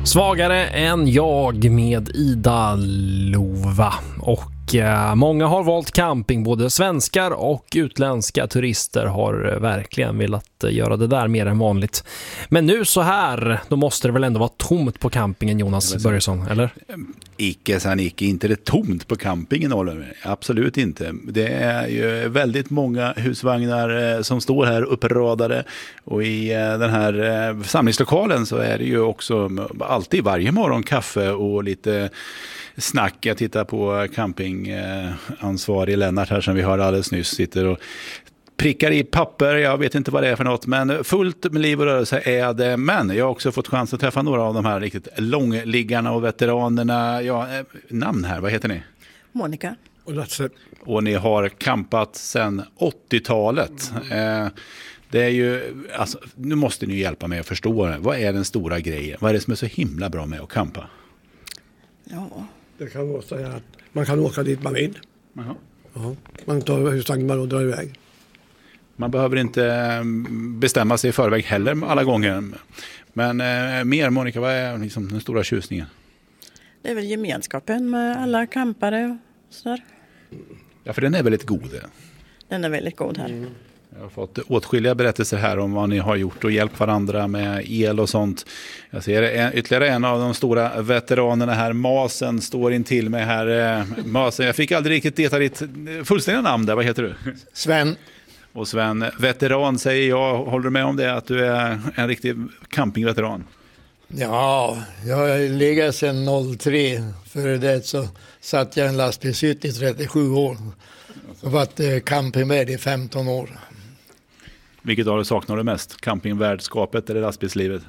Svagare än jag med Ida Lova. Och många har valt camping, både svenskar och utländska turister har verkligen velat göra det där mer än vanligt. Men nu så här, då måste det väl ändå vara tomt på campingen, Jonas Börjesson, eller? Icke, inte det tomt på campingen, Oliver. Absolut inte. Det är ju väldigt många husvagnar som står här uppradade, och i den här samlingslokalen så är det ju också alltid varje morgon kaffe och lite snack. Jag tittar på campingansvarig Lennart här som vi hörde alldeles nyss, sitter och prickar i papper. Jag vet inte vad det är för något, men fullt med liv och rörelse är det. Men jag har också fått chans att träffa några av de här riktigt långliggarna och veteranerna. Ja, namn här, vad heter ni? Monica. Och Lasse. Och ni har campat sedan 80-talet. Det är ju, alltså, nu måste ni hjälpa mig att förstå det. Vad är den stora grejen? Vad är det som är så himla bra med att campa? Ja. Det kan vara så att man kan åka dit man vill. Jaha. Ja. Man tar husvagnar och drar iväg. Man behöver inte bestämma sig i förväg heller alla gånger. Men mer, Monica, vad är liksom den stora tjusningen? Det är väl gemenskapen med alla campare och sådär. Ja, för den är väldigt god. Den är väldigt god här. Jag har fått åtskilliga berättelser här om vad ni har gjort och hjälpt varandra med el och sånt. Jag ser ytterligare en av de stora veteranerna här. Masen står in till mig här. Masen, jag fick aldrig riktigt veta ditt fullständiga namn där. Vad heter du? Sven. Och Sven, veteran säger jag. Håller du med om det, att du är en riktig campingveteran? Ja, jag har legat sedan 03. Före det så satt jag en lastbilshytt i 37 år. Och varit campingvärd i 15 år. Vilket av det saknar du mest? Campingvärdskapet eller lastbilslivet?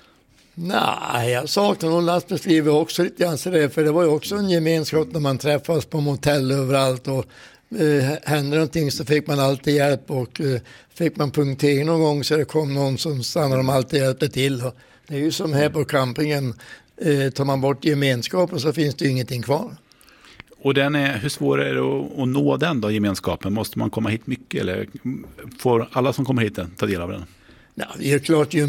Nej, jag saknar nog lastbilslivet också lite grann. För det var ju också en gemenskap när man träffas på motell överallt. Och hände någonting så fick man alltid hjälp. Och fick man punktering någon gång så det kom någon som stannade och alltid hjälpte till. Och det är ju som här på campingen. Tar man bort gemenskapen så finns det ju ingenting kvar. Och hur svår är det att nå den då, gemenskapen? Måste man komma hit mycket eller får alla som kommer hit ta del av den? Ja, det är klart, ju